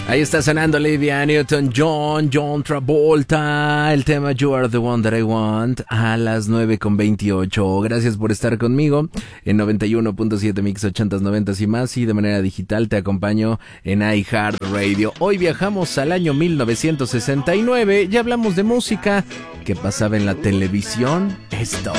Ahí está sonando Olivia Newton-John, John Travolta, el tema You Are the One That I Want a las 9:28. Gracias por estar conmigo en 91.7 Mix 80s, 90s y más, y de manera digital te acompaño en iHeartRadio. Hoy viajamos al año 1969, ya hablamos de música. ¿Qué pasaba en la televisión? Esto.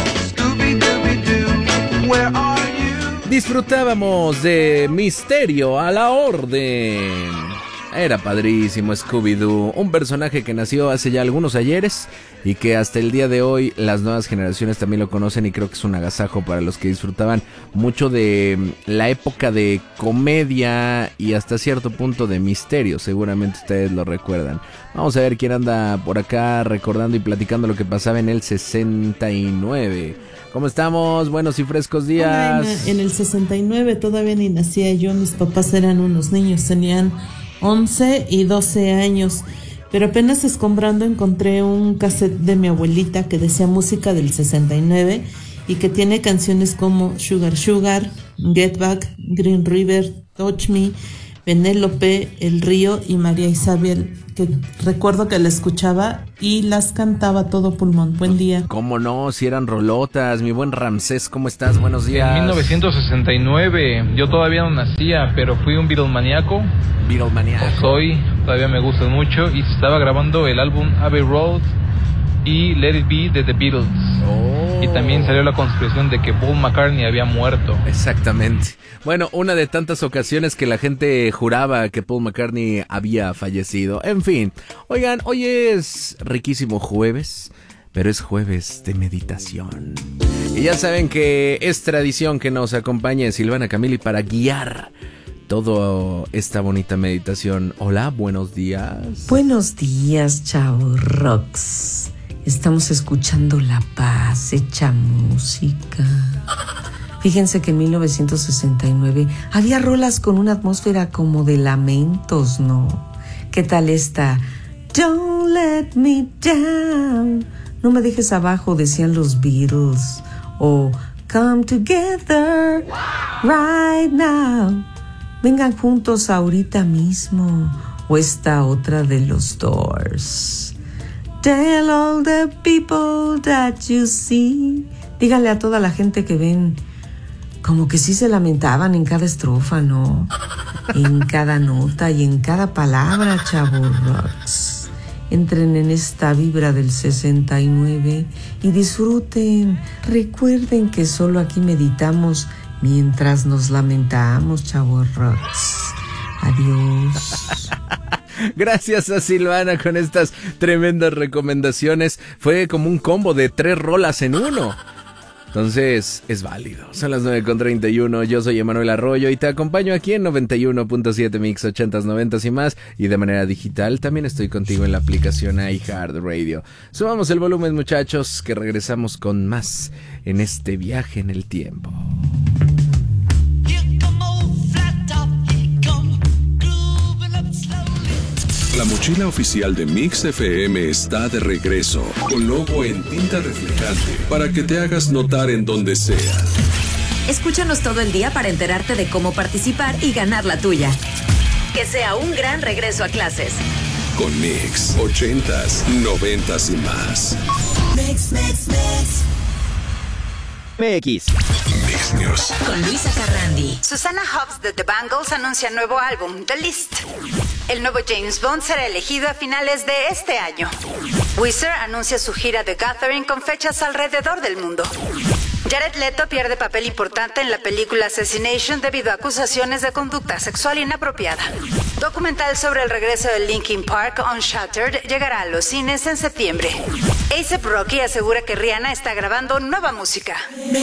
Disfrutábamos de Misterio a la Orden. Era padrísimo Scooby-Doo, un personaje que nació hace ya algunos ayeres y que hasta el día de hoy las nuevas generaciones también lo conocen, y creo que es un agasajo para los que disfrutaban mucho de la época de comedia y hasta cierto punto de misterio. Seguramente ustedes lo recuerdan. Vamos a ver quién anda por acá recordando y platicando lo que pasaba en el 69. ¿Cómo estamos? Buenos y frescos días. Hola, en el 69 todavía ni nacía yo, mis papás eran unos niños, tenían 11 y 12 años, pero apenas escombrando encontré un cassette de mi abuelita que decía música del 69 y que tiene canciones como Sugar Sugar, Get Back, Green River, Touch Me, Penélope, El Río y María Isabel, que recuerdo que la escuchaba y las cantaba todo pulmón. Buen día. ¿Cómo no? Si eran rolotas. Mi buen Ramsés, ¿cómo estás? Buenos días. En 1969, yo todavía no nacía, pero fui un Beatlemaníaco. Soy, todavía me gustan mucho, y se estaba grabando el álbum Abbey Road y Let It Be de The Beatles. Y también salió la conspiración de que Paul McCartney había muerto. Exactamente. Bueno, una de tantas ocasiones que la gente juraba que Paul McCartney había fallecido. En fin, oigan, hoy es riquísimo jueves, pero es jueves de meditación. Y ya saben que es tradición que nos acompañe Silvana Camili para guiar toda esta bonita meditación. Hola, buenos días. Buenos días, Chao Rocks. Estamos escuchando La Paz hecha música. Fíjense que en 1969 había rolas con una atmósfera como de lamentos, ¿no? ¿Qué tal esta? Don't let me down. No me dejes abajo, decían los Beatles. O Come together right now. Vengan juntos ahorita mismo. O esta otra de los Doors. Tell all the people that you see. Díganle a toda la gente que ven. Como que sí se lamentaban en cada estrofa, ¿no? En cada nota y en cada palabra, chavos rocks. Entren en esta vibra del 69 y disfruten. Recuerden que solo aquí meditamos mientras nos lamentamos, chavos rocks. Adiós. Gracias a Silvana con estas tremendas recomendaciones. Fue como un combo de 3 rolas en uno. Entonces, es válido. Son las 9:31. Yo soy Emanuel Arroyo y te acompaño aquí en 91.7 Mix 80s, 90s y más. Y de manera digital también estoy contigo en la aplicación iHeartRadio. Subamos el volumen, muchachos, que regresamos con más en este viaje en el tiempo. La mochila oficial de Mix FM está de regreso, con logo en tinta reflejante, para que te hagas notar en donde sea. Escúchanos todo el día para enterarte de cómo participar y ganar la tuya. Que sea un gran regreso a clases. Con Mix, 80s, 90s y más. Mix. Mix News. Con Luisa Carrandi. Susanna Hoffs de The Bangles anuncia nuevo álbum, The List. El nuevo James Bond será elegido a finales de este año. Weezer anuncia su gira The Gathering con fechas alrededor del mundo. Jared Leto pierde papel importante en la película Assassination debido a acusaciones de conducta sexual inapropiada. Documental sobre el regreso de Linkin Park, Unshattered, llegará a los cines en septiembre. A$AP Rocky asegura que Rihanna está grabando nueva música.